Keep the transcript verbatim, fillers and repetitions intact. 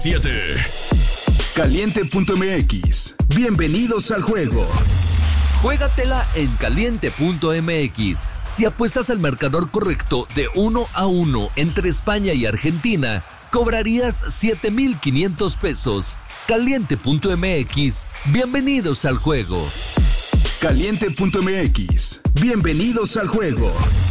siete. Caliente punto m x. Bienvenidos al juego. Juégatela en Caliente punto m x. Si apuestas al marcador correcto de uno a uno entre España y Argentina, cobrarías siete mil quinientos pesos. Caliente punto m x. Bienvenidos al juego. Caliente punto m x. Bienvenidos al juego.